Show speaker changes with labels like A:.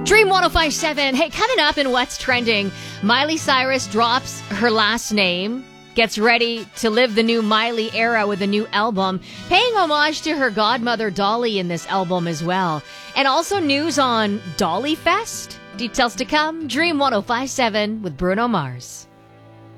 A: Dream 1057. Hey, coming up in What's Trending, Miley Cyrus drops her last name, gets ready to live the new Miley era with a new album, paying homage to her godmother Dolly in this album as well. And also news on Dolly Fest. Details to come. Dream 1057 with Bruno Mars.